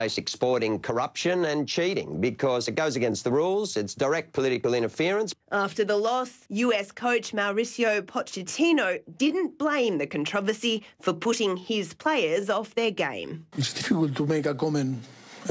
exploiting corruption and cheating because it goes against the rules. It's direct political interference. After the loss, US coach Mauricio Pochettino didn't blame the controversy for putting his players off their game. It's difficult to make a comment.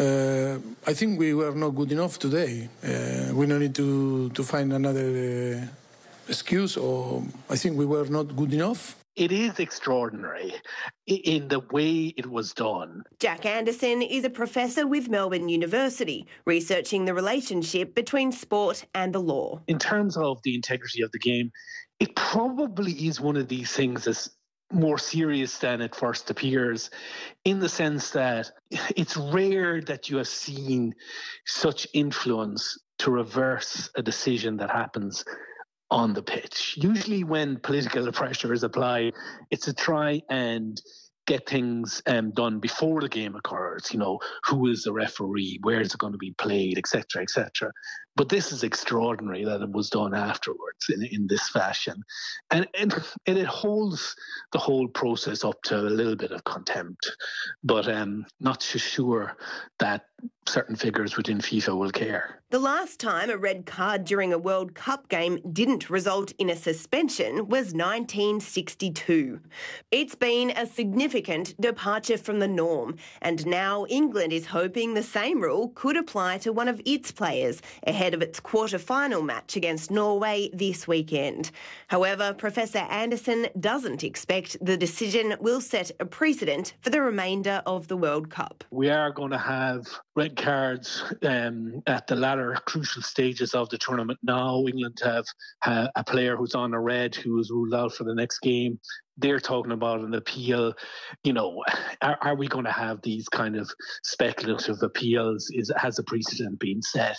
I think we were not good enough today. We don't need to find another excuse, or I think we were not good enough. It is extraordinary in the way it was done. Jack Anderson is a professor with Melbourne University, researching the relationship between sport and the law. In terms of the integrity of the game, it probably is one of these things that's more serious than it first appears, in the sense that it's rare that you have seen such influence to reverse a decision that happens on the pitch. Usually when political pressure is applied, it's to try and get things done before the game occurs. You know, who is the referee, where is it going to be played, etc., etc. But this is extraordinary that it was done afterwards in this fashion. And it holds the whole process up to a little bit of contempt. But not so sure that certain figures within FIFA will care. The last time a red card during a World Cup game didn't result in a suspension was 1962. It's been a significant departure from the norm, and now England is hoping the same rule could apply to one of its players ahead of its quarter-final match against Norway this weekend. However, Professor Anderson doesn't expect the decision will set a precedent for the remainder of the World Cup. We are going to have red cards at the latter crucial stages of the tournament now. England have a player who's on a red who is ruled out for the next game. They're talking about an appeal. You know, are we going to have these kind of speculative appeals? Has a precedent been set?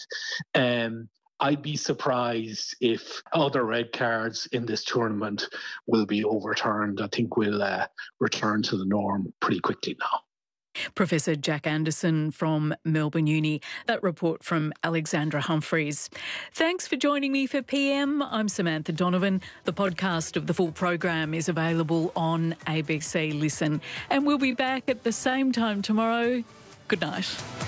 I'd be surprised if other red cards in this tournament will be overturned. I think we'll return to the norm pretty quickly now. Professor Jack Anderson from Melbourne Uni. That report from Alexandra Humphreys. Thanks for joining me for PM. I'm Samantha Donovan. The podcast of the full program is available on ABC Listen. And we'll be back at the same time tomorrow. Good night.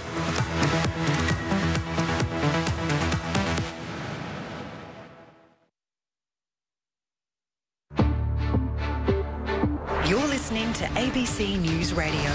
You're listening to ABC News Radio.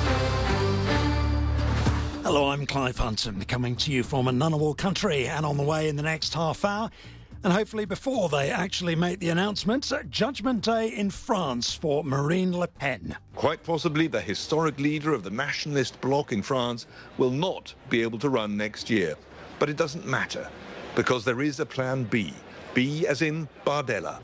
Hello, I'm Clive Hunton, coming to you from a Ngunnawal country, and on the way in the next half hour, and hopefully before they actually make the announcement, Judgment Day in France for Marine Le Pen. Quite possibly the historic leader of the nationalist bloc in France will not be able to run next year. But it doesn't matter, because there is a plan B. B as in Bardella.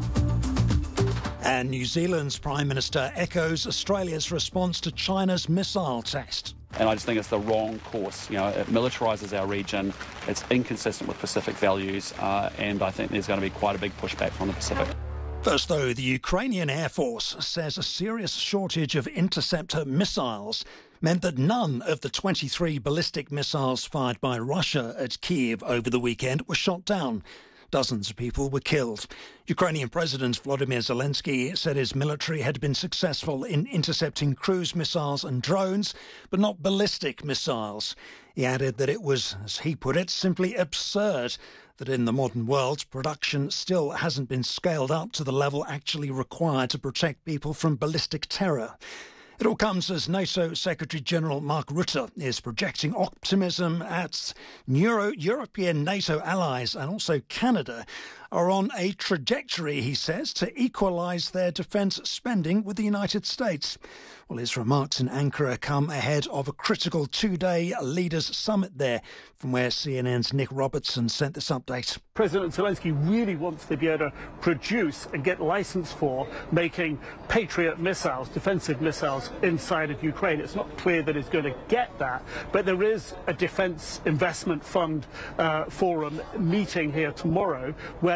And New Zealand's Prime Minister echoes Australia's response to China's missile test. And I just think it's the wrong course. You know, it militarises our region, it's inconsistent with Pacific values, and I think there's going to be quite a big pushback from the Pacific. First, though, the Ukrainian Air Force says a serious shortage of interceptor missiles meant that none of the 23 ballistic missiles fired by Russia at Kyiv over the weekend were shot down. Dozens of people were killed. Ukrainian President Volodymyr Zelensky said his military had been successful in intercepting cruise missiles and drones, but not ballistic missiles. He added that it was, as he put it, simply absurd that in the modern world, production still hasn't been scaled up to the level actually required to protect people from ballistic terror. It all comes as NATO Secretary-General Mark Rutte is projecting optimism at European NATO allies and also Canada are on a trajectory, he says, to equalise their defence spending with the United States. Well, his remarks in Ankara come ahead of a critical two-day leaders' summit there, from where CNN's Nick Robertson sent this update. President Zelensky really wants to be able to produce and get licence for making Patriot missiles, defensive missiles, inside of Ukraine. It's not clear that he's going to get that, but there is a Defence Investment Fund Forum meeting here tomorrow where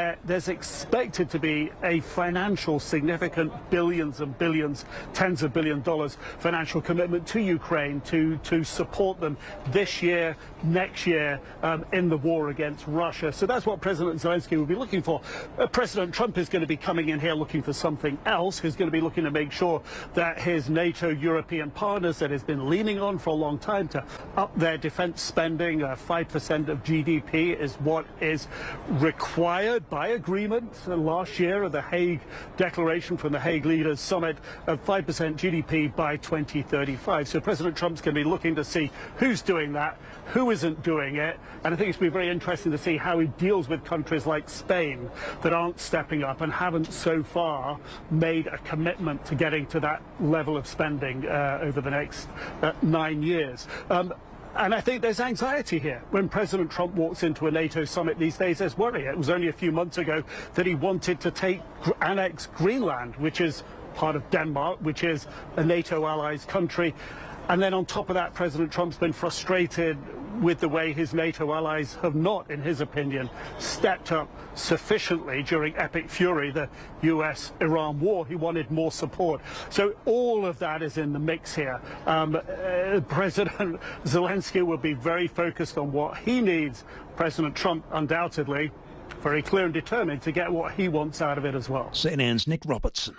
where there's expected to be a financial significant billions and billions, tens of $billions financial commitment to Ukraine to support them this year, next year in the war against Russia. So that's what President Zelensky will be looking for. President Trump is going to be coming in here looking for something else. He's going to be looking to make sure that his NATO European partners that has been leaning on for a long time to up their defense spending, 5% of GDP is what is required by agreement last year of the Hague Declaration from the Hague Leaders Summit of 5% GDP by 2035. So President Trump's going to be looking to see who's doing that, who isn't doing it, and I think it's going to be very interesting to see how he deals with countries like Spain that aren't stepping up and haven't so far made a commitment to getting to that level of spending over the next 9 years. And I think there's anxiety here. When President Trump walks into a NATO summit these days, there's worry. It was only a few months ago that he wanted to annex Greenland, which is part of Denmark, which is a NATO allies country. And then on top of that, President Trump's been frustrated with the way his NATO allies have not, in his opinion, stepped up sufficiently during Epic Fury, the US-Iran war. He wanted more support. So all of that is in the mix here. President Zelensky will be very focused on what he needs. President Trump, undoubtedly, very clear and determined to get what he wants out of it as well. CNN's Nick Robertson.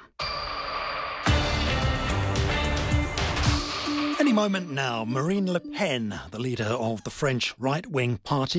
Any moment now, Marine Le Pen, the leader of the French right-wing party,